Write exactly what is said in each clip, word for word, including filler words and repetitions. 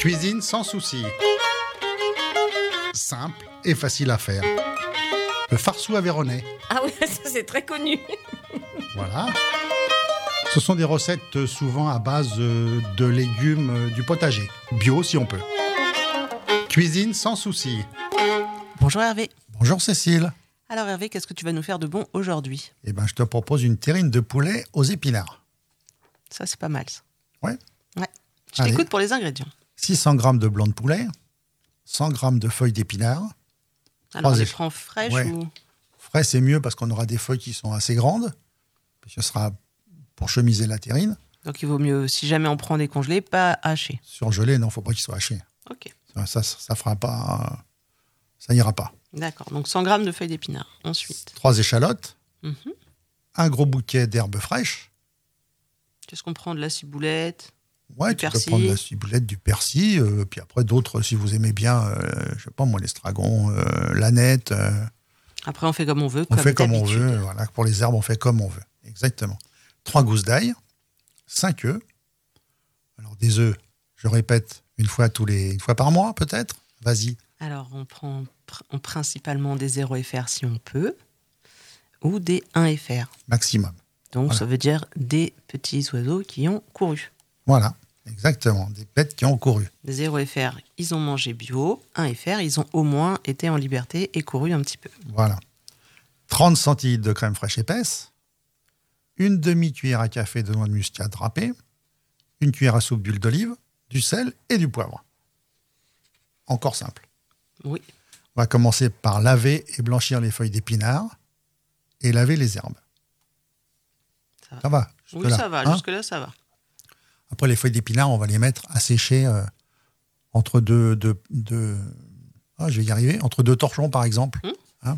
Cuisine sans souci. Simple et facile à faire. Le farceau aveyronnais. Ah oui, ça c'est très connu. Voilà. Ce sont des recettes souvent à base de légumes du potager. Bio si on peut. Cuisine sans souci. Bonjour Hervé. Bonjour Cécile. Alors Hervé, qu'est-ce que tu vas nous faire de bon aujourd'hui ? Eh ben, je te propose une terrine de poulet aux épinards. Ça c'est pas mal ça. Ouais. Ouais. Je Allez. t'écoute pour les ingrédients. six cents grammes de blanc de poulet, cent grammes de feuilles d'épinards. Alors on les éch- prend fraîches Ouais. ou... Frais, c'est mieux parce qu'on aura des feuilles qui sont assez grandes. Puis ce sera pour chemiser la terrine. Donc il vaut mieux, si jamais on prend des congelés, pas hachés. Surgelé, non, il ne faut pas qu'il soit haché. Ok, Ça, ça, ça fera pas, ça ira pas. d'accord. Donc cent grammes de feuilles d'épinards. Ensuite, Trois échalotes, mhm. un gros bouquet d'herbes fraîches. Qu'est-ce qu'on prend ? De la ciboulette ? Ouais, Du tu peux persil. prendre de la ciboulette, du persil, euh, puis après d'autres, si vous aimez bien, euh, je sais pas moi, l'estragon, euh, l'aneth. euh, Après on fait comme on veut. on comme fait comme on d'habitude. veut. Voilà, pour les herbes, on fait comme on veut. Exactement. Trois gousses d'ail, cinq œufs. Alors des œufs, je répète, une fois tous les, une fois par mois peut-être. Vas-y. Alors on prend pr- on- principalement des zéro F R si on peut, ou des un F R. Maximum. Donc Voilà. ça veut dire des petits oiseaux qui ont couru. Voilà, exactement. Des bêtes qui ont couru. Des zéro F R, ils ont mangé bio. un F R, ils ont au moins été en liberté et couru un petit peu. Voilà. trente centilitres de crème fraîche épaisse. Une demi-cuillère à café de noix de muscade râpée. Une cuillère à soupe d'huile d'olive, du sel et du poivre. Encore simple. Oui. On va commencer par laver et blanchir les feuilles d'épinards et laver les herbes. Ça va. Ça va Oui, jusque-là, ça va. hein Jusque-là, ça va. Après, les feuilles d'épinards, on va les mettre à sécher euh, entre deux, deux, deux- ah, je vais y arriver, entre deux torchons, par exemple. Mmh. Hein.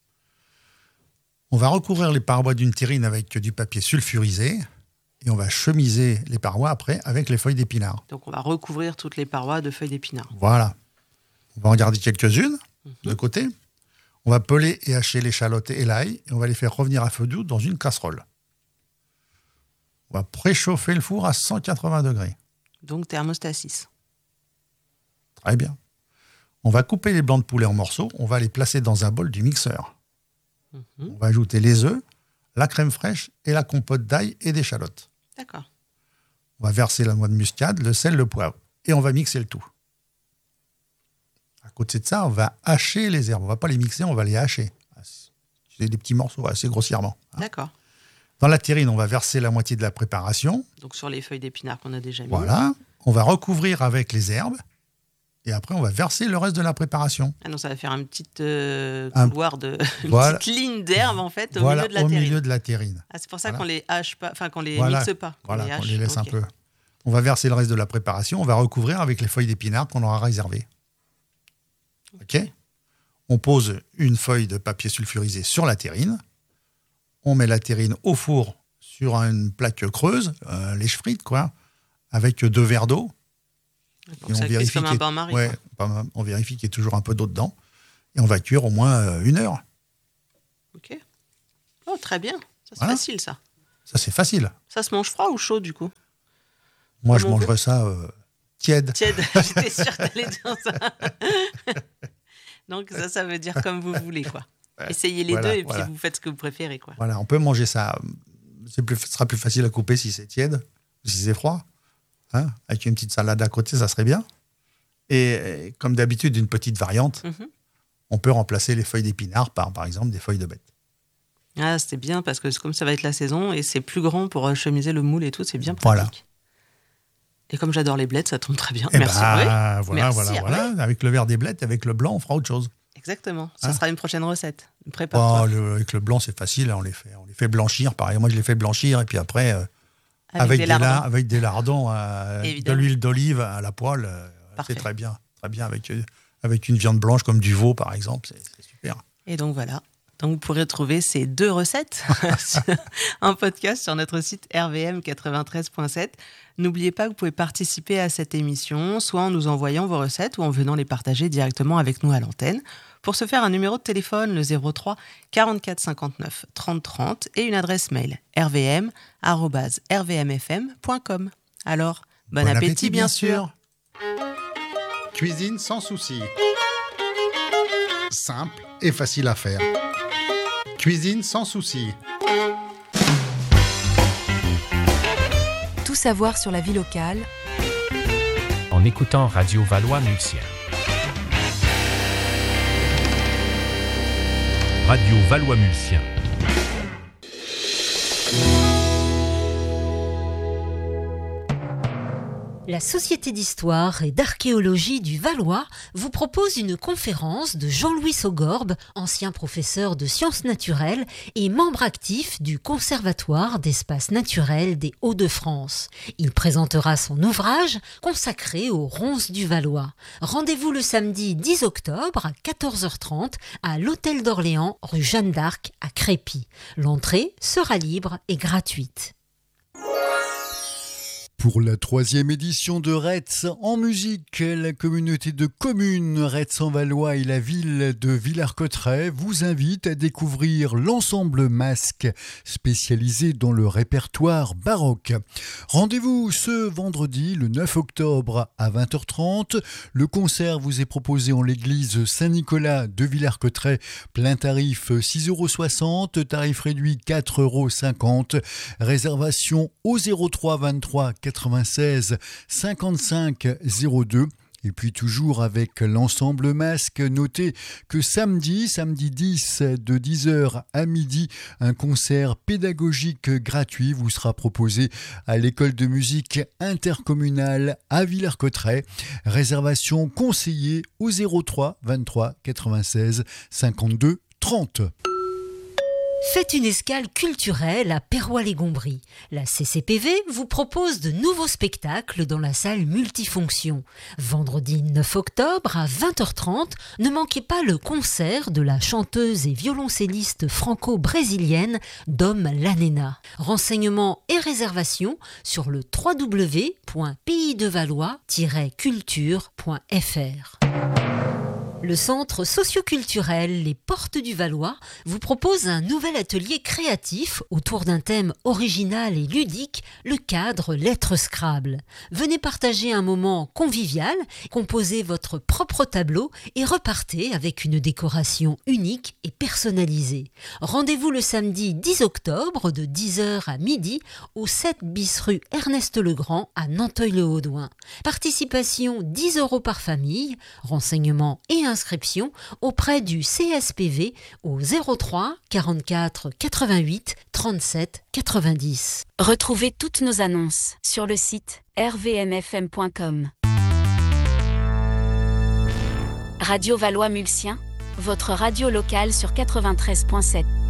On va recouvrir les parois d'une terrine avec du papier sulfurisé et on va chemiser les parois après avec les feuilles d'épinards. Donc on va recouvrir toutes les parois de feuilles d'épinards. Voilà. On va en garder quelques-unes Mhm. de côté. On va peler et hacher l'échalote et l'ail et on va les faire revenir à feu doux dans une casserole. On va préchauffer le four à cent quatre-vingts degrés. Donc thermostat six. Très bien. On va couper les blancs de poulet en morceaux. On va les placer dans un bol du mixeur. Mhm. On va ajouter les œufs, la crème fraîche et la compote d'ail et d'échalote. D'accord. On va verser la noix de muscade, le sel, le poivre. Et on va mixer le tout. À côté de ça, on va hacher les herbes. On ne va pas les mixer, on va les hacher. C'est des petits morceaux assez grossièrement. hein. D'accord. Dans la terrine, on va verser la moitié de la préparation. Donc sur les feuilles d'épinards qu'on a déjà mis. Voilà. On va recouvrir avec les herbes. Et après, on va verser le reste de la préparation. Ah non, ça va faire un petit euh, Un- couloir de... une Voilà. petite ligne d'herbe en fait au voilà, milieu de la au terrine. milieu de la terrine. Ah, c'est pour ça Voilà. qu'on les hache pas, enfin qu'on les Voilà. mixe pas. qu'on Voilà, on hache. les laisse Ok. un peu. On va verser le reste de la préparation. On va recouvrir avec les feuilles d'épinards qu'on aura réservées. OK ? On pose une feuille de papier sulfurisé sur la terrine. On met la terrine au four sur une plaque creuse, euh, lèche frite, quoi, avec deux verres d'eau. Donc Et ça cuise comme qu'il un y ait- bain-marie. ouais, quoi. pas mal. On vérifie qu'il y ait toujours un peu d'eau dedans. Et on va cuire au moins euh, une heure. Ok. Oh, très bien. Ça, c'est Voilà. facile, ça. Ça, c'est facile. Ça se mange froid ou chaud, du coup ? Moi, Comme je on mangerais ça euh, tiède. Tiède, j'étais sûre que t'allais dire ça. Donc ça, ça veut dire comme vous voulez, quoi. Ouais. Essayez les Voilà, deux et puis voilà. vous faites ce que vous préférez, quoi. Voilà, on peut manger ça. C'est plus, ce sera plus facile à couper si c'est tiède, si c'est froid. Hein, avec une petite salade à côté, ça serait bien. Et, et comme d'habitude, une petite variante, Mhm. on peut remplacer les feuilles d'épinards par, par exemple, des feuilles de bête. Ah, c'était bien parce que comme ça va être la saison et c'est plus grand pour euh, chemiser le moule et tout, c'est bien pratique. Voilà. Et comme j'adore les blettes, ça tombe très bien. Et Merci. ben, oui. voilà, Merci, voilà, ah voilà. Avec le vert des blettes, avec le blanc, on fera autre chose. Exactement. Ça Hein sera une prochaine recette. Oh, Prépare-toi. le- avec le blanc, c'est facile, on les fait, on les fait blanchir. Pareil, moi, je les fais blanchir et puis après, euh, avec, des lardons. la- avec des lardons, euh, de Évidemment. l'huile d'olive à la poêle, euh, Parfait. c'est très bien, très bien avec euh, avec une viande blanche comme du veau, par exemple, c'est c'est super. Et donc voilà. Donc vous pourrez trouver ces deux recettes en podcast sur notre site r v m quatre-vingt-treize point sept. N'oubliez pas que vous pouvez participer à cette émission, soit en nous envoyant vos recettes ou en venant les partager directement avec nous à l'antenne. Pour ce faire, un numéro de téléphone, le zéro trois quarante-quatre cinquante-neuf trente trente et une adresse mail r v m arobase r v m f m point com. Alors, bon, appétit, bien sûr. Cuisine sans souci. Simple et facile à faire. Cuisine sans souci. Tout savoir sur la vie locale en écoutant Radio Valois-Mulsien. Radio Valois-Mulsien. La Société d'histoire et d'archéologie du Valois vous propose une conférence de Jean-Louis Saugorbe, ancien professeur de sciences naturelles et membre actif du Conservatoire d'espaces naturels des Hauts-de-France. Il présentera son ouvrage consacré aux ronces du Valois. Rendez-vous le samedi dix octobre à quatorze heures trente à l'Hôtel d'Orléans, rue Jeanne d'Arc à Crépy. L'entrée sera libre et gratuite. Pour la troisième édition de Retz en musique, la communauté de communes Retz-en-Valois et la ville de Villers-Cotterêts vous invitent à découvrir l'ensemble Masque, spécialisé dans le répertoire baroque. Rendez-vous ce vendredi, le neuf octobre à vingt heures trente. Le concert vous est proposé en l'église Saint-Nicolas de Villers-Cotterêts. Plein tarif six euros soixante, tarif réduit quatre euros cinquante. Réservation au zéro trois vingt-trois quatre-vingt-seize cinquante-cinq zéro deux. Et puis toujours avec l'ensemble Masque, notez que samedi, samedi dix, de dix heures à midi, un concert pédagogique gratuit vous sera proposé à l'école de musique intercommunale à Villers-Cotterêts. Réservation conseillée au zéro trois vingt-trois quatre-vingt-seize cinquante-deux trente. Faites une escale culturelle à Perrois-les-Gombries. La C C P V vous propose de nouveaux spectacles dans la salle multifonction. Vendredi neuf octobre à vingt heures trente, ne manquez pas le concert de la chanteuse et violoncelliste franco-brésilienne Dom Lanena. Renseignements et réservations sur le w w w point pays de valois tiret culture point f r. Le centre socioculturel Les Portes du Valois vous propose un nouvel atelier créatif autour d'un thème original et ludique, le cadre Lettres Scrabble. Venez partager un moment convivial, composez votre propre tableau et repartez avec une décoration unique et personnalisée. Rendez-vous le samedi dix octobre de dix heures à midi au sept bis rue Ernest Legrand à Nanteuil-le-Haudouin. Participation dix euros par famille, renseignements et inscription auprès du C S P V au zéro trois quarante-quatre quatre-vingt-huit trente-sept quatre-vingt-dix. Retrouvez toutes nos annonces sur le site r v m f m point com. Radio Valois-Mulsien, votre radio locale sur quatre-vingt-treize virgule sept.